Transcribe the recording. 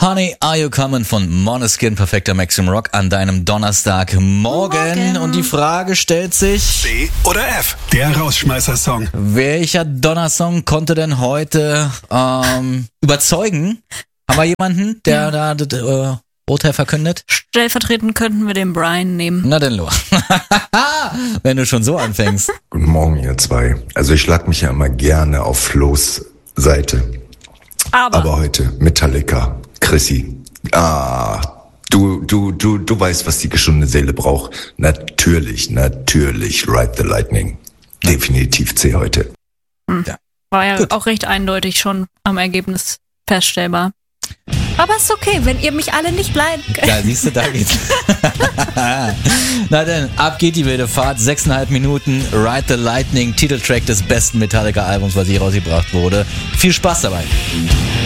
Honey, Are You Coming von Måneskin, perfekter Maximum Rock an deinem Donnerstagmorgen. Und die Frage stellt sich: C oder F, der Rausschmeißer-Song. Welcher Donnersong konnte denn heute überzeugen? Haben wir jemanden, der da Urteil verkündet? Stellvertretend könnten wir den Brian nehmen. Na denn los. Wenn du schon so anfängst. Guten Morgen, ihr zwei. Also ich schlag mich ja immer gerne auf Flo's Seite. Aber heute Metallica, Chrissy. Du weißt, was die geschundene Seele braucht. Natürlich, Ride the Lightning. Definitiv C heute. Ja. War ja Gut. auch recht eindeutig schon am Ergebnis feststellbar. Aber ist okay, wenn ihr mich alle nicht leiden könnt. Da siehst du, da geht's. Na denn, ab geht die wilde Fahrt. 6,5 Minuten, Ride the Lightning, Titeltrack des besten Metallica-Albums, was je rausgebracht wurde. Viel Spaß dabei.